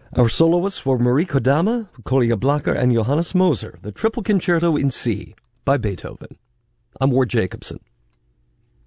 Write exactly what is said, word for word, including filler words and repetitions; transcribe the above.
Our soloists were Marie Kodama, Kolja Blacher, and Johannes Moser, the Triple Concerto in C by Beethoven. I'm Ward Jacobson.